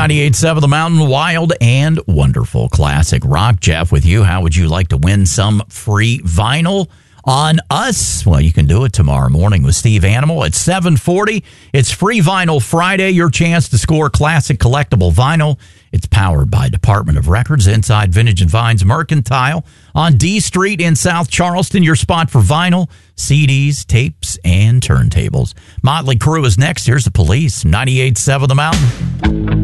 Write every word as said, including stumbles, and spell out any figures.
ninety-eight point seven The Mountain, wild and wonderful classic rock. Jeff with you. How would you like to win some free vinyl on us? Well, you can do it tomorrow morning with Steve Animal at seven forty. It's Free Vinyl Friday, your chance to score classic collectible vinyl. It's powered by Department of Records inside Vintage and Vines Mercantile on D Street in South Charleston, your spot for vinyl, C Ds, tapes, and turntables. Motley Crue is next. Here's the Police, ninety-eight point seven The Mountain.